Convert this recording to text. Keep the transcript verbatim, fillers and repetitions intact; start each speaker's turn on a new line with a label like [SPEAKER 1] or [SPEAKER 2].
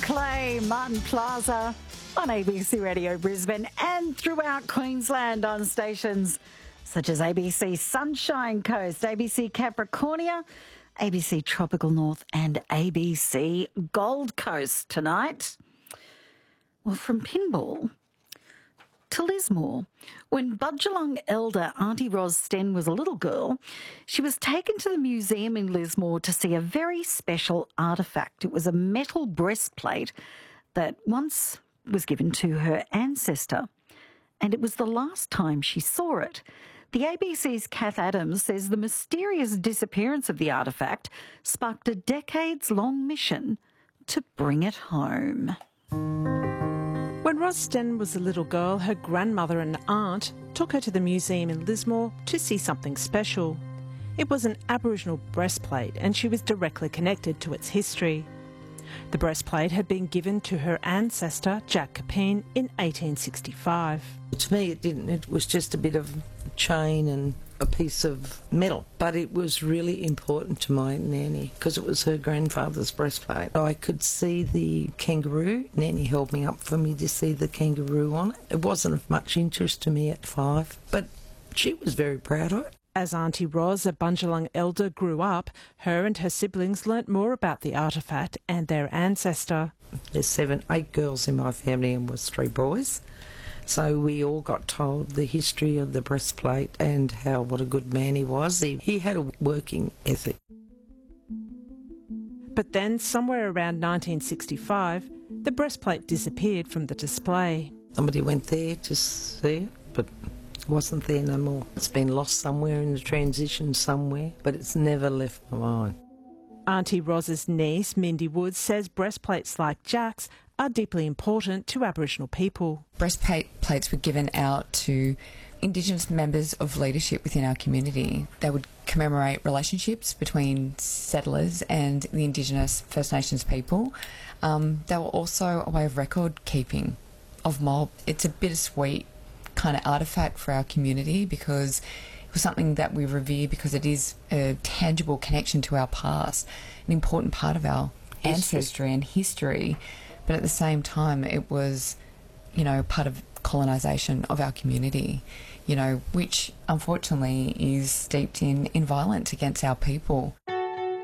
[SPEAKER 1] Clay, Martin Plaza on A B C Radio Brisbane and throughout Queensland on stations such as A B C Sunshine Coast, A B C Capricornia, A B C Tropical North and A B C Gold Coast tonight. Well, from pinball to Lismore. When Budjalong elder Auntie Ros Sten was a little girl, she was taken to the museum in Lismore to see a very special artefact. It was a metal breastplate that once was given to her ancestor, and it was the last time she saw it. The A B C's Kath Adams says the mysterious disappearance of the artefact sparked a decades-long mission to bring it home.
[SPEAKER 2] When Ros Sten was a little girl, her grandmother and aunt took her to the museum in Lismore to see something special. It was an Aboriginal breastplate and she was directly connected to its history. The breastplate had been given to her ancestor, Jack Capine, in eighteen sixty-five.
[SPEAKER 3] To me it didn't, it was just a bit of chain and a piece of metal, but it was really important to my nanny because it was her grandfather's breastplate. I could see the kangaroo. Nanny held me up for me to see the kangaroo on it. It wasn't of much interest to me at five, but she was very proud of it.
[SPEAKER 2] As Auntie Ros, a Bundjalung elder, grew up, her and her siblings learnt more about the artefact and their ancestor.
[SPEAKER 3] There's seven, eight girls in my family and was three boys. So we all got told the history of the breastplate and how what a good man he was. He, he had a working ethic.
[SPEAKER 2] But then, somewhere around nineteen sixty-five, the breastplate disappeared from the display.
[SPEAKER 3] Somebody went there to see it, but it wasn't there no more. It's been lost somewhere in the transition somewhere, but it's never left my mind.
[SPEAKER 2] Auntie Ros's niece, Mindy Woods, says breastplates like Jack's are deeply important to Aboriginal people.
[SPEAKER 4] Breastplates were given out to Indigenous members of leadership within our community. They would commemorate relationships between settlers and the Indigenous First Nations people. Um, they were also a way of record keeping of mob. It's a bittersweet kind of artefact for our community because it was something that we revere because it is a tangible connection to our past, an important part of our history. ancestry and history. But at the same time, it was, you know, part of colonisation of our community, you know, which unfortunately is steeped in, in violence against our people.